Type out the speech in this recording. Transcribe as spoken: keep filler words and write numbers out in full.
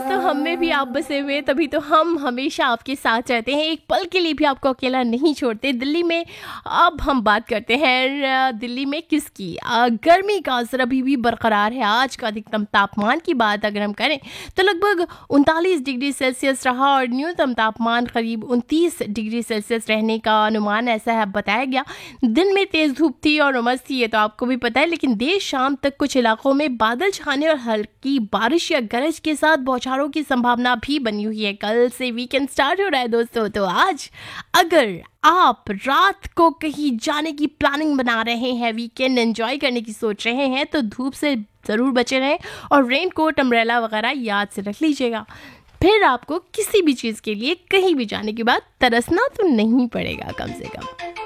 दोस्तों, हम में भी आप बसे हुए, तभी तो हम हमेशा आपके साथ रहते हैं, एक पल के लिए भी आपको अकेला नहीं छोड़ते। दिल्ली में अब हम बात करते हैं, दिल्ली में किसकी? अ, गर्मी का असर अभी भी बरकरार है। आज का अधिकतम तापमान की बात अगर हम करें तो लगभग उनतालीस डिग्री सेल्सियस रहा और न्यूनतम तापमान करीब उनतीस डिग्री सेल्सियस रहने का अनुमान ऐसा है बताया गया। दिन में तेज धूप थी और उमस थी, ये तो आपको भी पता है, लेकिन देर शाम तक कुछ इलाकों में बादल छाने और हल्की बारिश या गरज के साथ बौछारों की संभावना भी बनी हुई है। कल से वीकेंड स्टार्ट हो रहा है दोस्तों, तो आज अगर आप रात को कहीं जाने की प्लानिंग बना रहे हैं, वीकेंड एंजॉय करने की सोच रहे हैं, तो धूप से ज़रूर बचे रहें और रेन कोट, अम्ब्रेला वगैरह याद से रख लीजिएगा। फिर आपको किसी भी चीज़ के लिए कहीं भी जाने के बाद तरसना तो नहीं पड़ेगा कम से कम।